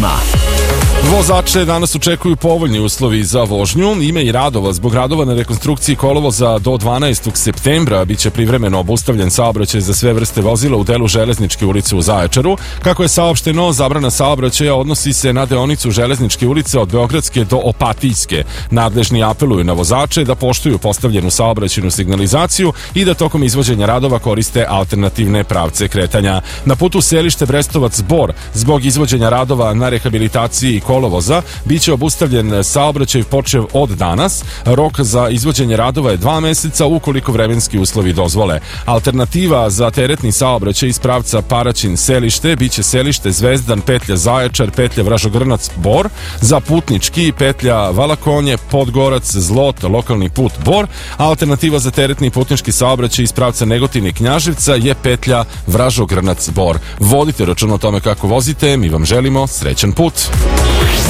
klima. Vozače danas očekuju povoljni uslovi za vožnju. Ima i radova. Zbog radova na rekonstrukciji kolovoza do 12. septembra biće privremeno obustavljen saobraćaj za sve vrste vozila u delu Železničke ulice u Zaječaru. Kako je saopšteno, zabrana saobraćaja odnosi se na deonicu Železničke ulice od Beogradske do Opatijske. Nadležni apeluju na vozače da poštuju postavljenu saobraćajnu signalizaciju i da tokom izvođenja radova koriste alternativne pravce kretanja. Na putu selište Brestovac-Bor zbog izvođenja radova na rehabilitaciji kolovoza biće obustavljen saobraćaj počev od danas. Rok za izvođenje radova je 2 meseca ukoliko vremenski uslovi dozvole. Alternativa za teretni saobraćaj iz pravca Paraćin-Selište biće Selište Zvezdan, petlja Zaječar, petlja Vražogrnac-Bor, za putnički petlja Valakonje, Podgorac, Zlot, lokalni put Bor. Alternativa za teretni putnički saobraćaj iz pravca Negotin i Knjaževca je petlja Vražogrnac-Bor. Vodite računa o tome kako vozite, mi vam želimo srećan put.